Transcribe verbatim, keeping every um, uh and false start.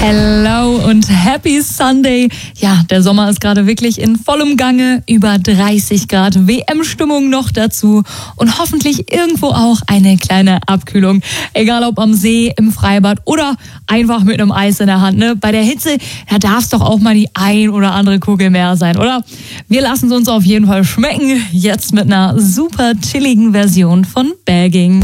Hello und Happy Sunday. Ja, der Sommer ist gerade wirklich in vollem Gange. Über dreißig Grad W M-Stimmung noch dazu. Und hoffentlich irgendwo auch eine kleine Abkühlung. Egal ob am See, im Freibad oder einfach mit einem Eis in der Hand. Ne? Bei der Hitze, da darf es doch auch mal die ein oder andere Kugel mehr sein, oder? Wir lassen es uns auf jeden Fall schmecken. Jetzt mit einer super chilligen Version von Bagging.